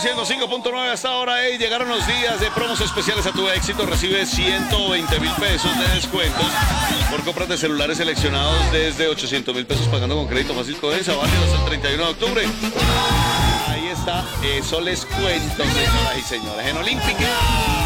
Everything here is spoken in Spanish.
105.9 hasta ahora. Llegaron los días de promos especiales a tu éxito. Recibe 120.000 pesos de descuentos por compras de celulares seleccionados desde 800.000 pesos pagando con crédito fácil con esa. Válido hasta el 31 de octubre. Ahí está. Eso les cuento, señoras y señores. En Olímpica.